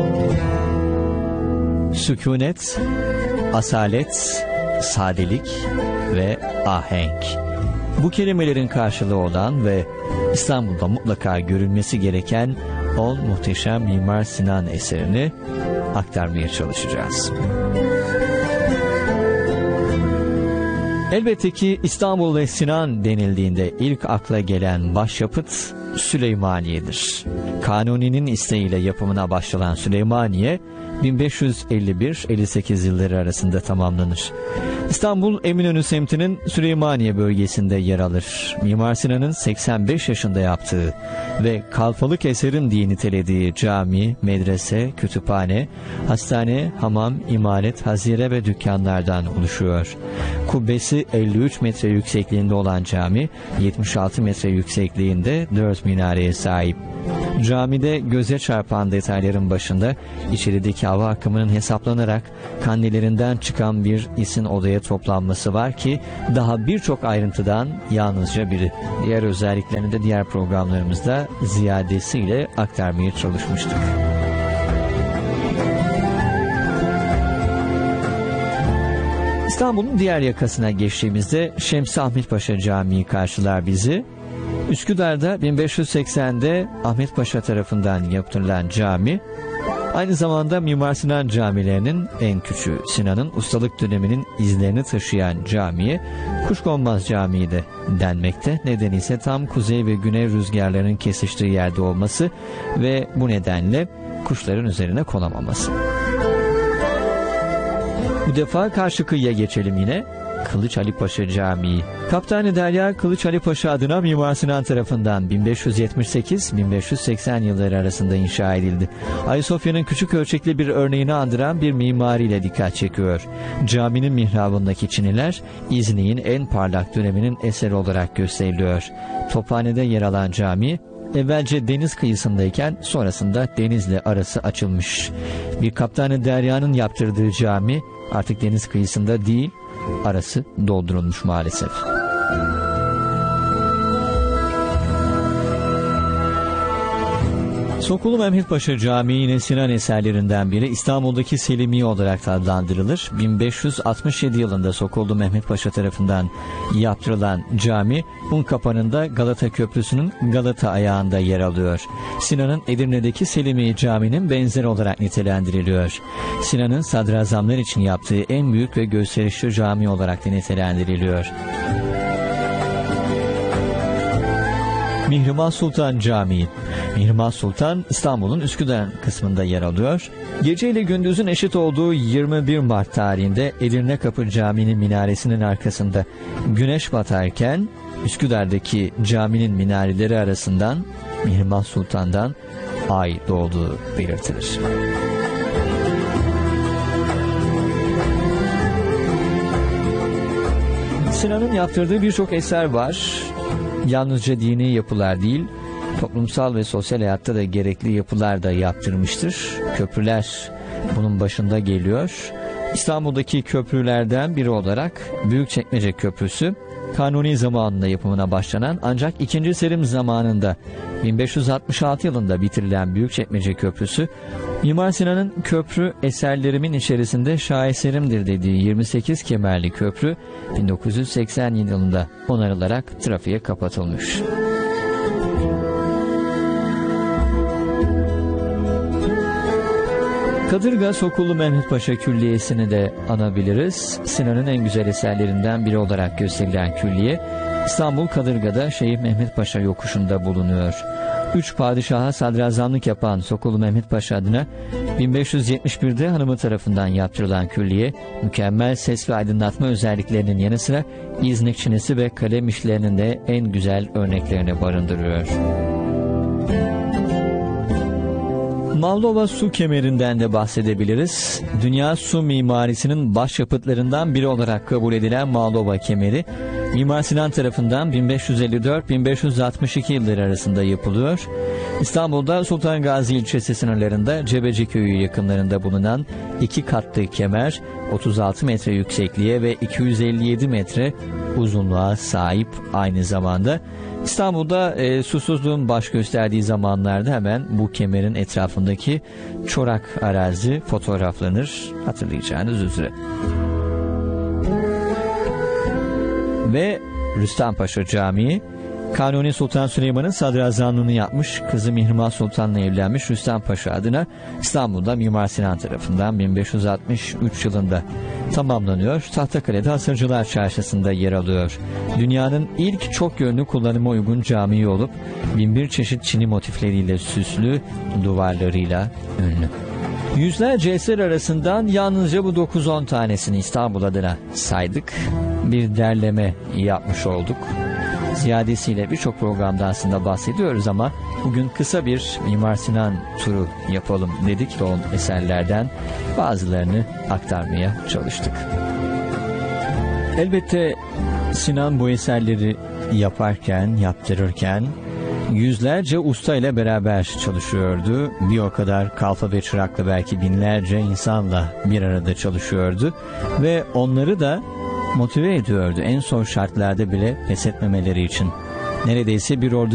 Sükunet, asalet, sadelik ve ahenk. Bu kelimelerin karşılığı olan ve İstanbul'da mutlaka görülmesi gereken 10 muhteşem Mimar Sinan eserini aktarmaya çalışacağız. Elbette ki İstanbul ve Sinan denildiğinde ilk akla gelen başyapıt Süleymaniye'dir. Kanuni'nin isteğiyle yapımına başlanan Süleymaniye 1551-58 yılları arasında tamamlanır. İstanbul Eminönü semtinin Süleymaniye bölgesinde yer alır. Mimar Sinan'ın 85 yaşında yaptığı ve kalfalık eserim diye nitelediği cami, medrese, kütüphane, hastane, hamam, imaret, hazire ve dükkanlardan oluşuyor. Kubbesi 53 metre yüksekliğinde olan cami, 76 metre yüksekliğinde 4 minareye sahip. Camide göze çarpan detayların başında içerideki hava akımının hesaplanarak kandillerinden çıkan bir isin odaya toplanması var ki daha birçok ayrıntıdan yalnızca biri. Diğer özelliklerini de diğer programlarımızda ziyadesiyle aktarmaya çalışmıştık. İstanbul'un diğer yakasına geçtiğimizde Şemsi Ahmet Paşa Camii karşılar bizi. Üsküdar'da 1580'de Ahmet Paşa tarafından yaptırılan cami, aynı zamanda Mimar Sinan camilerinin en küçüğü. Sinan'ın ustalık döneminin izlerini taşıyan camiye Kuşkonmaz Camii de denmekte. Nedeni ise tam kuzey ve güney rüzgarlarının kesiştiği yerde olması ve bu nedenle kuşların üzerine konamaması. Bu defa karşı kıyıya geçelim yine. Kılıç Ali Paşa Camii. Kaptanı Derya Kılıç Ali Paşa adına Mimar Sinan tarafından 1578-1580 yılları arasında inşa edildi. Ayasofya'nın küçük ölçekli bir örneğini andıran bir mimariyle dikkat çekiyor. Caminin mihrabındaki çiniler İznik'in en parlak döneminin eseri olarak gösteriliyor. Tophane'de yer alan cami evvelce deniz kıyısındayken sonrasında denizle arası açılmış. Bir Kaptanı Derya'nın yaptırdığı cami artık deniz kıyısında değil, arası doldurulmuş maalesef. Sokulu Mehmet Paşa Camii yine Sinan eserlerinden biri. İstanbul'daki Selimiye olarak adlandırılır. 1567 yılında Sokulu Mehmet Paşa tarafından yaptırılan cami, Unkapanı'nda Galata Köprüsü'nün Galata ayağında yer alıyor. Sinan'ın Edirne'deki Selimiye Camii'nin benzeri olarak nitelendiriliyor. Sinan'ın sadrazamlar için yaptığı en büyük ve gösterişli cami olarak da nitelendiriliyor. Mihrimah Sultan Camii. Mihrimah Sultan İstanbul'un Üsküdar kısmında yer alıyor. Gece ile gündüzün eşit olduğu 21 Mart tarihinde Edirne Kapı Camii'nin minaresinin arkasında güneş batarken Üsküdar'daki caminin minareleri arasından Mihrimah Sultan'dan ay doğduğu belirtilir. Sinan'ın yaptırdığı birçok eser var. Yalnızca dini yapılar değil, toplumsal ve sosyal hayatta da gerekli yapılar da yaptırmıştır. Köprüler bunun başında geliyor. İstanbul'daki köprülerden biri olarak Büyükçekmece Köprüsü, Kanuni zamanında yapımına başlanan ancak 2. Selim zamanında 1566 yılında bitirilen Büyükçekmece Köprüsü, Mimar Sinan'ın köprü eserlerimin içerisinde şaheserimdir dediği 28 kemerli köprü 1987 yılında onarılarak trafiğe kapatılmış. Kadırga Sokulu Mehmet Paşa Külliyesi'ni de anabiliriz. Sinan'ın en güzel eserlerinden biri olarak gösterilen külliye, İstanbul Kadırga'da Şeyh Mehmet Paşa yokuşunda bulunuyor. 3 padişaha sadrazamlık yapan Sokulu Mehmet Paşa adına 1571'de hanımı tarafından yaptırılan külliye, mükemmel ses ve aydınlatma özelliklerinin yanı sıra İznik çinisi ve kalem işlerinin de en güzel örneklerini barındırıyor. Maldova su kemerinden de bahsedebiliriz. Dünya su mimarisinin başyapıtlarından biri olarak kabul edilen Maldova kemeri, Mimar Sinan tarafından 1554-1562 yılları arasında yapılıyor. İstanbul'da Sultan Gazi ilçesi sınırlarında Cebeci köyü yakınlarında bulunan 2 katlı kemer, 36 metre yüksekliğe ve 257 metre uzunluğa sahip aynı zamanda. İstanbul'da susuzluğun baş gösterdiği zamanlarda hemen bu kemerin etrafındaki çorak arazi fotoğraflanır, hatırlayacağınız üzere. Ve Rüstempaşa Camii, Kanuni Sultan Süleyman'ın sadrazamlığını yapmış, kızı Mihrimah Sultan'la evlenmiş Rüstempaşa adına İstanbul'da Mimar Sinan tarafından 1563 yılında tamamlanıyor. Tahtakale'de Hasırcılar Çarşısı'nda yer alıyor. Dünyanın ilk çok yönlü kullanıma uygun camii olup 1001 çeşit çini motifleriyle süslü, duvarlarıyla ünlü. Yüzlerce eser arasından yalnızca bu 9-10 tanesini İstanbul adına saydık. Bir derleme yapmış olduk. Ziyadesiyle birçok programda aslında bahsediyoruz ama bugün kısa bir Mimar Sinan turu yapalım dedik ve o eserlerden bazılarını aktarmaya çalıştık. Elbette Sinan bu eserleri yaparken, yaptırırken yüzlerce usta ile beraber çalışıyordu. Bir o kadar kalfa ve çırakla belki binlerce insanla bir arada çalışıyordu ve onları da motive ediyordu en zor şartlarda bile pes etmemeleri için. Neredeyse bir ordu